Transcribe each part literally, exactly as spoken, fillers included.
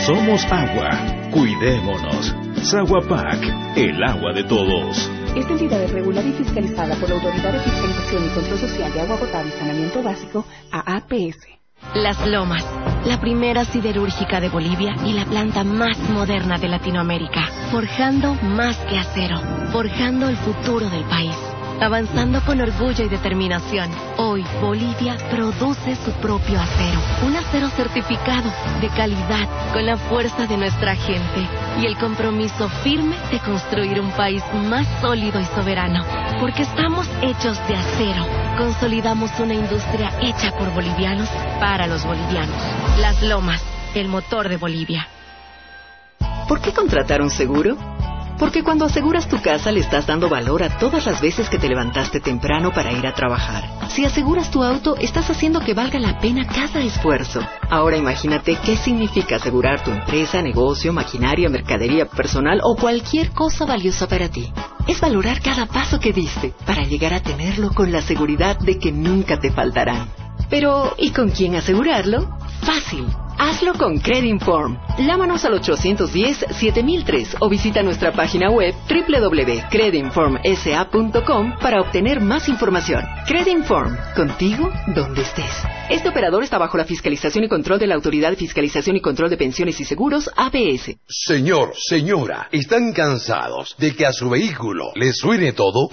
Somos agua. Cuidémonos. Saguapac, el agua de todos. Esta entidad es regulada y fiscalizada por la Autoridad de Fiscalización y Control Social de Agua Potable y Saneamiento Básico, A A P S. Las Lomas, la primera siderúrgica de Bolivia y la planta más moderna de Latinoamérica. Forjando más que acero, forjando el futuro del país. Avanzando con orgullo y determinación. Hoy, Bolivia produce su propio acero. Un acero certificado de calidad con la fuerza de nuestra gente y el compromiso firme de construir un país más sólido y soberano. Porque estamos hechos de acero. Consolidamos una industria hecha por bolivianos para los bolivianos. Las Lomas, el motor de Bolivia. ¿Por qué contratar un seguro? Porque cuando aseguras tu casa le estás dando valor a todas las veces que te levantaste temprano para ir a trabajar. Si aseguras tu auto, estás haciendo que valga la pena cada esfuerzo. Ahora imagínate qué significa asegurar tu empresa, negocio, maquinaria, mercadería personal o cualquier cosa valiosa para ti. Es valorar cada paso que diste para llegar a tenerlo con la seguridad de que nunca te faltarán. Pero, ¿y con quién asegurarlo? Fácil. Hazlo con Credinform. Llámanos al ocho uno cero, siete mil tres o visita nuestra página web doble u doble u doble u punto credinform s a punto com para obtener más información. Credinform, contigo donde estés. Este operador está bajo la fiscalización y control de la Autoridad de Fiscalización y Control de Pensiones y Seguros, A B S. Señor, señora, ¿están cansados de que a su vehículo le suene todo?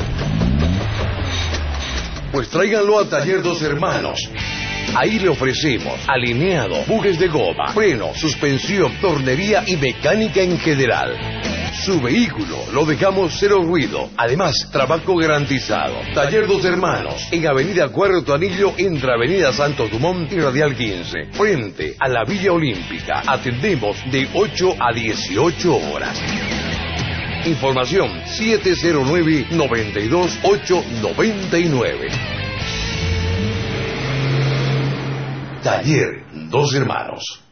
Pues tráiganlo a Taller Dos Hermanos. Ahí le ofrecemos alineado, bujes de goma, freno, suspensión, tornería y mecánica en general. Su vehículo lo dejamos cero ruido. Además, trabajo garantizado. Taller Dos Hermanos, en Avenida Cuarto Anillo, entre Avenida Santos Dumont y Radial quince, frente a la Villa Olímpica. Atendemos de ocho a dieciocho horas. Información siete cero nueve, nueve dos ocho, nueve nueve. Taller Dos Hermanos.